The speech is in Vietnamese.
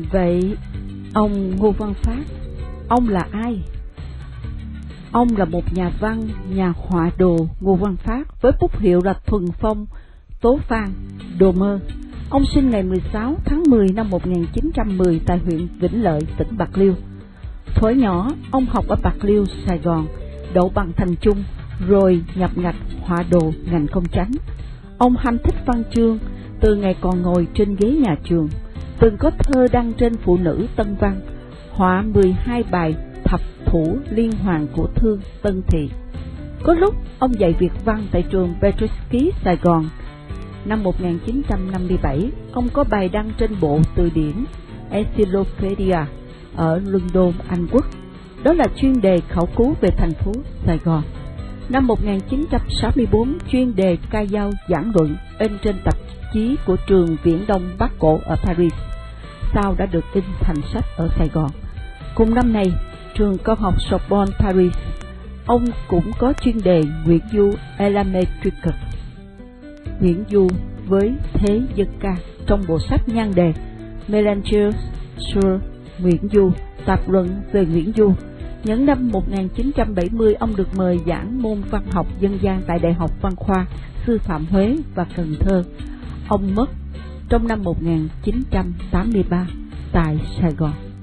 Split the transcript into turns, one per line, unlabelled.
Vậy ông Ngô Văn Phát, ông là ai? Ông là một nhà văn, nhà họa đồ Ngô Văn Phát với bút hiệu là Thuần Phong, Tố Phan, Đồ Mơ. Ông sinh ngày 16 tháng 10 năm 1910 tại huyện Vĩnh Lợi, tỉnh Bạc Liêu. Thuở nhỏ, ông học ở Bạc Liêu, Sài Gòn, đậu bằng thành trung, rồi nhập ngạch họa đồ ngành công chánh. Ông ham thích văn chương từ ngày còn ngồi trên ghế nhà trường, từng có thơ đăng trên Phụ Nữ Tân Văn, họa 12 bài thập thủ liên hoàn của Thương Tân Thị. Có lúc ông dạy Việt văn tại trường Petrovsky, Sài Gòn. Năm 1957, ông có bài đăng trên bộ từ điển Encyclopedia ở London, Anh Quốc. Đó là chuyên đề khảo cứu về thành phố Sài Gòn. Năm 1964, chuyên đề ca dao giảng luận in trên tạp chí của trường Viễn Đông Bắc Cổ ở Paris, sau đã được in thành sách ở Sài Gòn. Cùng năm này, trường cao học Sorbonne Paris, ông cũng có chuyên đề Nguyễn Du Elametrique, Nguyễn Du với thế dân ca, trong bộ sách nhan đề Mélange sur Nguyễn Du, tạp luận về Nguyễn Du. Những năm 1970, ông được mời giảng môn văn học dân gian tại Đại học Văn khoa Sư phạm Huế và Cần Thơ. Ông mất trong năm 1983 tại Sài Gòn.